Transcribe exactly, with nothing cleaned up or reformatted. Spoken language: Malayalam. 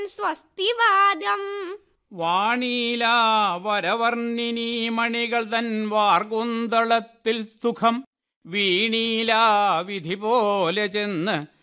സ്വസ്തിവാദം. വാണീല വരവർണ്ണിനി മണികൾ തൻ വാർകുന്തളത്തിൽ സുഖം വീണീല വിധി പോലെ ചെന്ന്